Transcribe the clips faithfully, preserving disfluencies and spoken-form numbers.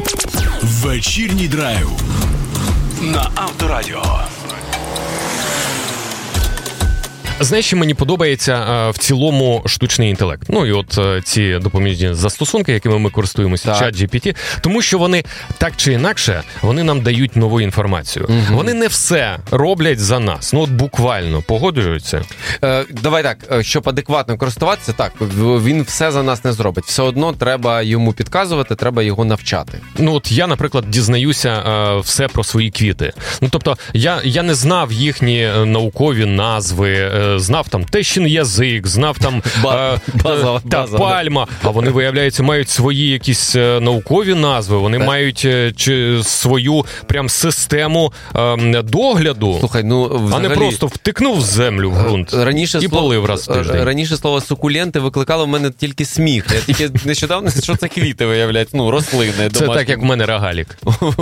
Вечірній драйв на Авторадіо. Знаєш, що мені подобається а, в цілому штучний інтелект? Ну і от а, ці допоміжні застосунки, якими ми користуємося, чат джі пі ті, тому що вони так чи інакше, вони нам дають нову інформацію. Угу. Вони не все роблять за нас. Ну от буквально, погоджуються? Е, давай так, щоб адекватно користуватися, так, він все за нас не зробить. Все одно треба йому підказувати, треба його навчати. Ну от я, наприклад, дізнаюся а, все про свої квіти. Ну тобто, я, я не знав їхні наукові назви, знав там тещин язик, знав там Базова, е, базова, та базова. пальма, а вони, виявляється, мають свої якісь наукові назви, вони мають чи, свою прям систему е, догляду, Слухай, ну, взагалі, а не просто втикнув землю в ґрунт раніше і слово, полив раз в тиждень. Раніше слово сукуленти викликало в мене тільки сміх. Я тільки нещодавно, що це квіти виявляють, ну, рослини. Це домашні. так, як в мене рогалік.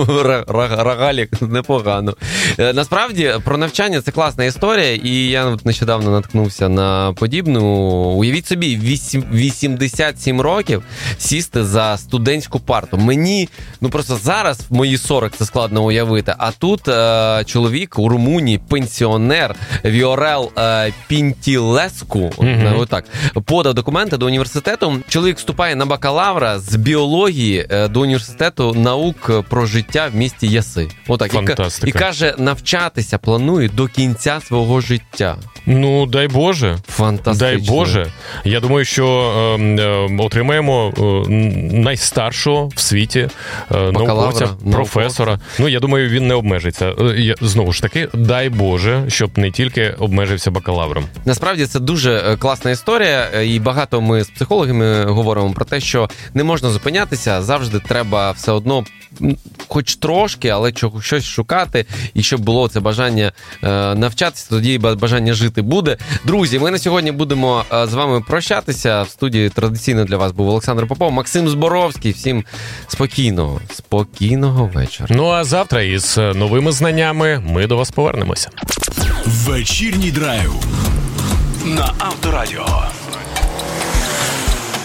Рогалік, непогано. Насправді, про навчання це класна історія, і я нещодавно наткнувся на подібну. Уявіть собі, вісімдесят сім років сісти за студентську парту. Мені, ну просто зараз в мої сорок це складно уявити, а тут е, чоловік у Румунії, пенсіонер Віорел е, Пінтілеску, mm-hmm. отак, подав документи до університету. Чоловік вступає на бакалавра з біології е, до університету наук про життя в місті Яси. Отак. І, і каже, навчатися планує до кінця свого життя. Ну, дай Боже. Фантастично. Дай Боже. Я думаю, що е, е, отримаємо е, найстаршого в світі е, науковця, професора. Науковця. Ну, я думаю, він не обмежиться. Я, знову ж таки, дай Боже, щоб не тільки обмежився бакалавром. Насправді, це дуже класна історія, і багато ми з психологами говоримо про те, що не можна зупинятися, завжди треба все одно хоч трошки, але щось шукати, і щоб було це бажання е, навчатися, тоді бажання жити буде. Друзі, ми на сьогодні будемо з вами прощатися. В студії традиційно для вас був Олександр Попов, Максим Зборовський. Всім спокійного, спокійного вечора. Ну а завтра із новими знаннями ми до вас повернемося. Вечірній драйв на Авторадіо.